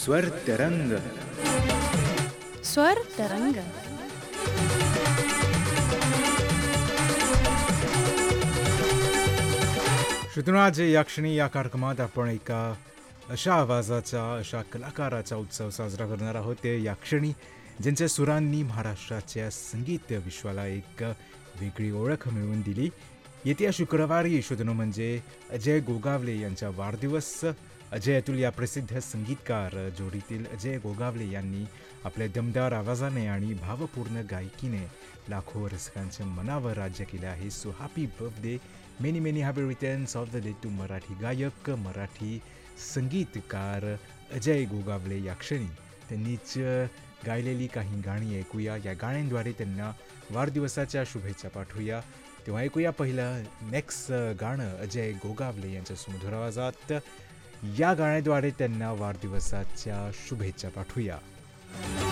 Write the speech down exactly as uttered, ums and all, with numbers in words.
स्वर तरंग स्वर तरंग श्रोत्यांनो, आज या क्षणी या कार्यक्रमात आपण एका अशा आवाजाचा, अशा कलाकाराचा उत्सव साजरा करणार आहोत. ते या क्षणी ज्यांच्या सुरांनी महाराष्ट्राच्या संगीत विश्वाला एक वेगळी ओळख मिळवून दिली. येत्या शुक्रवारी श्रोत्यांनो म्हणजे अजय गोगावले यांचा वाढदिवस. अजय अतुल या प्रसिद्ध संगीतकार जोडीतील अजय गोगावले यांनी आपल्या दमदार आवाजाने आणि भावपूर्ण गायकीने लाखो रसिकांच्या मनावर राज्य केलं आहे. So happy birthday, many many happy returns of the day to Marathi गायक, मराठी संगीतकार अजय गोगावले. या क्षणी त्यांनीच गायलेली काही गाणी ऐकूया. या गाण्यांद्वारे त्यांना वाढदिवसाच्या शुभेच्छा पाठवूया. तेव्हा ऐकूया पहिलं नेक्स्ट गाणं अजय गोगावले यांच्या सुमधुर आवाजात. या गाण्याद्वारे त्यांना वाढदिवसाच्या शुभेच्छा पाठवूया.